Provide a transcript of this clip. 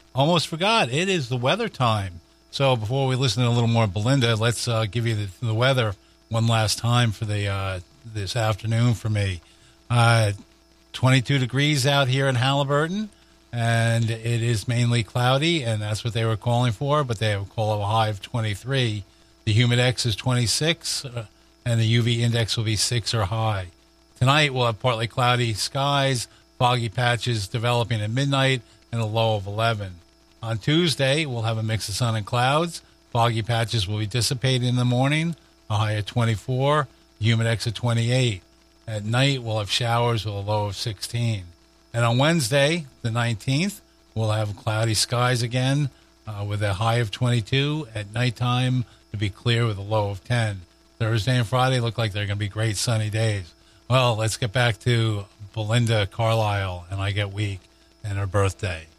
Almost forgot. It is the weather time. So before we listen to a little more Belinda, let's give you the weather one last time for the this afternoon for me. 22 degrees out here in Halliburton, and it is mainly cloudy, and that's what they were calling for, but they have call a high of 23. The humidex is 26, and the UV index will be 6 or high. Tonight we'll have partly cloudy skies, foggy patches developing at midnight, and a low of 11. On Tuesday, we'll have a mix of sun and clouds. Foggy patches will be dissipated in the morning, a high of 24, humidex of 28. At night, we'll have showers with a low of 16. And on Wednesday, the 19th, we'll have cloudy skies again with a high of 22. At nighttime, to be clear with a low of 10. Thursday and Friday look like they're going to be great sunny days. Well, let's get back to Belinda Carlisle and I Get Weak and her birthday.